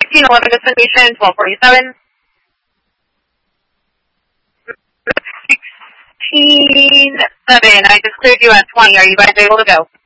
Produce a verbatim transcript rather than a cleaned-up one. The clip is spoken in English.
fifteen eleven destination, twelve forty-seven. sixteen seven, I just cleared you at twenty. Are you guys able to go?